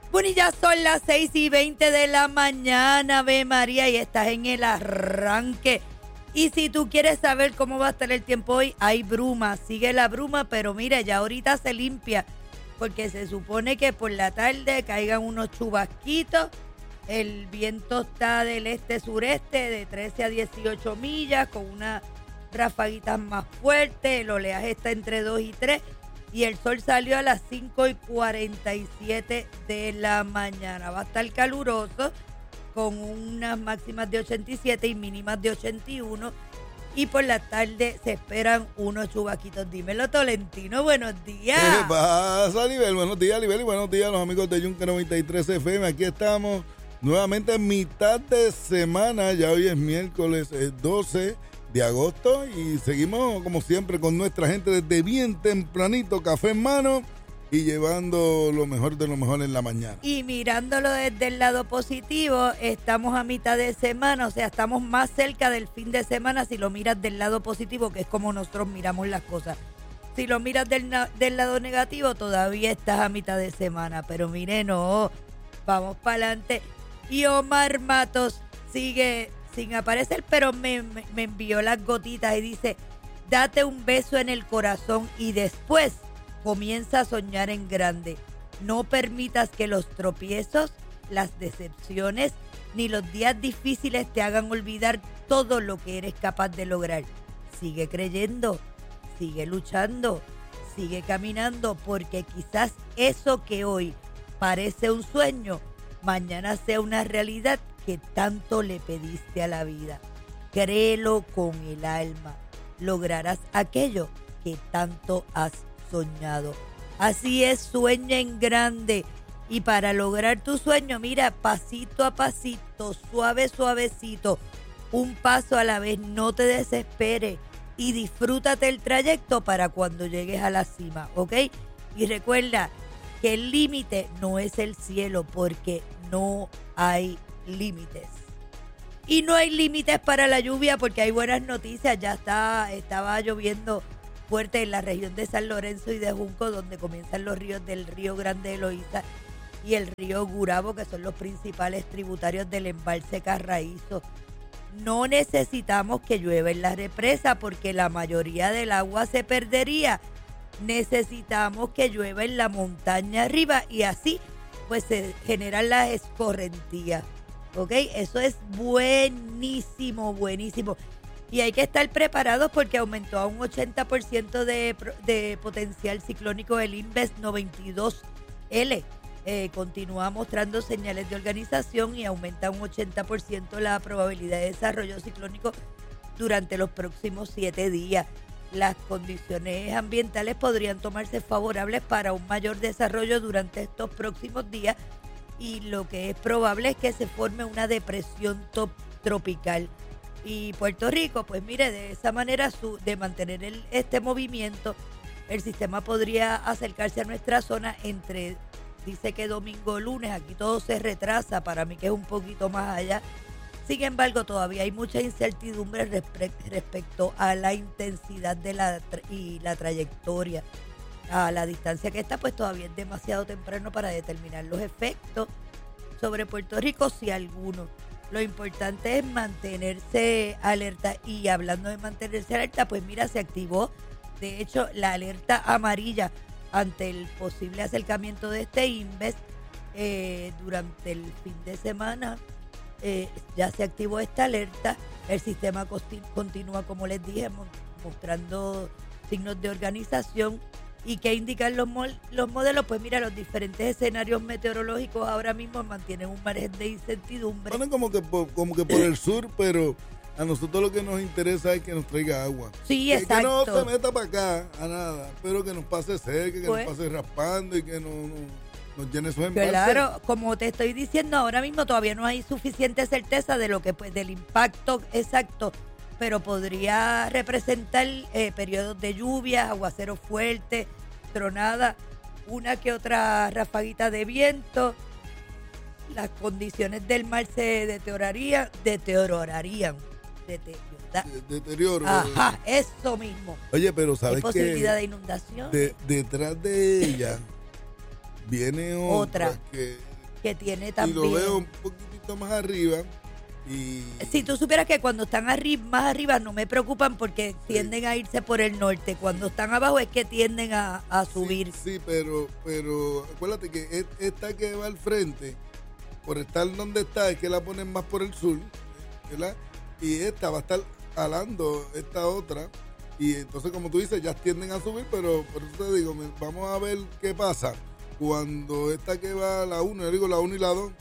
Bueno, y ya son las 6:20 de la mañana, Ave María, y estás en el arranque. Y si tú quieres saber cómo va a estar el tiempo hoy, hay bruma, sigue la bruma, pero mira, ya ahorita se limpia, porque se supone que por la tarde caigan unos chubasquitos. El viento está del este-sureste de 13 a 18 millas, con unas rafaguitas más fuertes. El oleaje está entre 2 y 3. Y el sol salió a las 5:47 de la mañana. Va a estar caluroso, con unas máximas de 87 y mínimas de 81. Y por la tarde se esperan unos chubasquitos. Dímelo, Tolentino, buenos días. ¿Qué pasa, Libel? Buenos días, Libel, y buenos días a los amigos de Yunque 93 FM. Aquí estamos nuevamente en mitad de semana. Ya hoy es miércoles 12 de agosto y seguimos como siempre con nuestra gente desde bien tempranito, café en mano y llevando lo mejor de lo mejor en la mañana. Y mirándolo desde el lado positivo, estamos a mitad de semana, o sea, estamos más cerca del fin de semana si lo miras del lado positivo, que es como nosotros miramos las cosas. Si lo miras del lado negativo, todavía estás a mitad de semana, pero mire, no, vamos para adelante. Y Omar Matos sigue sin aparecer, pero me envió las gotitas y dice: date un beso en el corazón y después comienza a soñar en grande. No permitas que los tropiezos, las decepciones, ni los días difíciles te hagan olvidar todo lo que eres capaz de lograr. Sigue creyendo, sigue luchando, sigue caminando, porque quizás eso que hoy parece un sueño, mañana sea una realidad que tanto le pediste a la vida. Créelo con el alma. Lograrás aquello que tanto has soñado. Así es, sueña en grande. Y para lograr tu sueño, mira, pasito a pasito, suavecito, un paso a la vez, no te desesperes y disfrútate el trayecto para cuando llegues a la cima, ¿ok? Y recuerda que el límite no es el cielo, porque no hay límites. Y no hay límites para la lluvia, porque hay buenas noticias. Ya estaba lloviendo fuerte en la región de San Lorenzo y de Junco, donde comienzan los ríos del Río Grande de Loíza y el río Gurabo, que son los principales tributarios del embalse Carraízo. No necesitamos que llueva en la represa, porque la mayoría del agua se perdería. Necesitamos que llueva en la montaña arriba, y así pues se generan las escorrentías. ¿Ok? Eso es buenísimo. Y hay que estar preparados, porque aumentó a un 80% de potencial ciclónico el Inves 92L. Continúa mostrando señales de organización y aumenta un 80% la probabilidad de desarrollo ciclónico durante los próximos 7 días. Las condiciones ambientales podrían tomarse favorables para un mayor desarrollo durante estos próximos días, y lo que es probable es que se forme una depresión tropical. Y Puerto Rico, pues mire, de esa manera, de mantener este movimiento, el sistema podría acercarse a nuestra zona dice que domingo o lunes. Aquí todo se retrasa, para mí que es un poquito más allá. Sin embargo, todavía hay mucha incertidumbre respecto a la intensidad y la trayectoria. A la distancia que está, pues todavía es demasiado temprano para determinar los efectos sobre Puerto Rico, si alguno. Lo importante es mantenerse alerta. Y hablando de mantenerse alerta, pues mira, se activó, de hecho, la alerta amarilla ante el posible acercamiento de este Inves durante el fin de semana. Ya se activó esta alerta. El sistema continúa, como les dije, mostrando signos de organización. ¿Y qué indican los modelos? Pues mira, los diferentes escenarios meteorológicos ahora mismo mantienen un margen de incertidumbre. Ponen como que por el sur, pero a nosotros lo que nos interesa es que nos traiga agua. Sí, exacto. Que no se meta para acá a nada, pero que nos pase cerca, que nos pase raspando y que nos llene su embalse. Claro, como te estoy diciendo, ahora mismo todavía no hay suficiente certeza de lo que, pues, del impacto exacto, pero podría representar periodos de lluvia, aguaceros fuertes, tronada, una que otra rafaguita de viento. Las condiciones del mar se deteriorarían. Deterioro. Ajá, eso mismo. Oye, pero ¿sabes qué? Posibilidad de inundación. Detrás de ella viene otra que que tiene Y también. lo veo un poquitito más arriba. Y Si tú supieras que cuando están más arriba no me preocupan porque tienden a irse por el norte. Cuando están abajo es que tienden a subir. Sí, pero acuérdate que esta que va al frente, por estar donde está, es que la ponen más por el sur, ¿verdad? Y esta va a estar alando esta otra. Y entonces, como tú dices, ya tienden a subir, pero por eso te digo, vamos a ver qué pasa cuando esta que va a la 1, yo digo la 1 y la 2,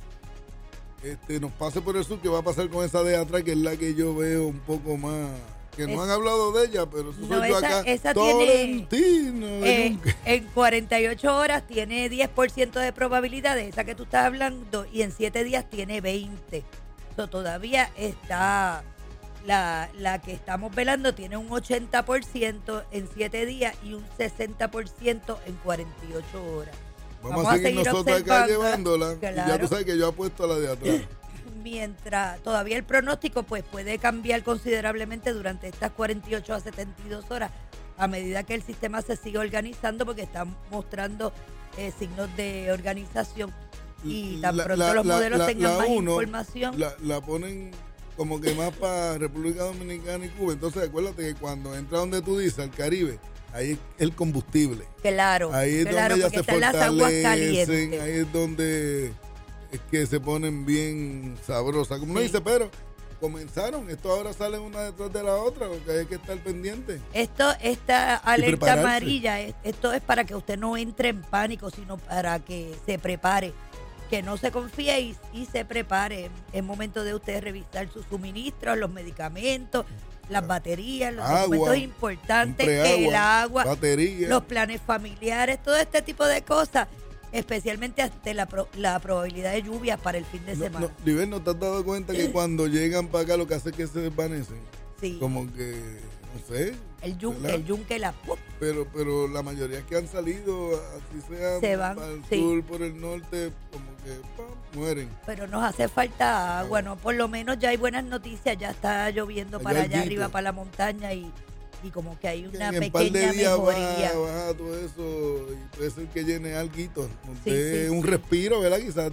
nos pase por el sur, que va a pasar con esa de atrás, que es la que yo veo un poco más, que no han hablado de ella, pero eso soy yo acá. Esa Tolentino, en 48 horas tiene 10% de probabilidad de esa que tú estás hablando y en 7 días tiene 20. Todavía está, la que estamos velando tiene un 80% en 7 días y un 60% en 48 horas. Vamos a seguir nosotros acá llevándola. Claro. Y ya tú sabes que yo apuesto a la de atrás. Mientras todavía el pronóstico pues puede cambiar considerablemente durante estas 48 a 72 horas a medida que el sistema se sigue organizando, porque está mostrando signos de organización y tan pronto los modelos tengan más información. La ponen como que más para República Dominicana y Cuba. Entonces acuérdate que cuando entra donde tú dices, al Caribe, ahí es el combustible. Claro, ahí es claro, donde ya porque se están las aguas fortalecen, calientes. ahí es donde es que se ponen bien sabrosas. Como uno dice, pero comenzaron, esto ahora sale una detrás de la otra, porque hay que estar pendiente. Esta alerta prepararse. amarilla, esto es para que usted no entre en pánico, sino para que se prepare, que no se confíe y se prepare. Es momento de usted revisar sus suministros, los medicamentos, las baterías, los documentos importantes, el agua, batería, los planes familiares, todo este tipo de cosas, especialmente ante la probabilidad de lluvias para el fin de semana. Liber, ¿no te has dado cuenta que cuando llegan para acá lo que hace es que se desvanecen? Sí. Como que, no sé. El yunque, la... Pero la mayoría que han salido, así sea se van, para el sur, por el norte, como que mueren. Pero nos hace falta agua, ¿no? Por lo menos ya hay buenas noticias, ya está lloviendo para allá arriba, para la montaña y como que hay una en pequeña par de días mejoría. baja todo eso y puede ser que llene alguito. Sí, un respiro, ¿verdad? Quizás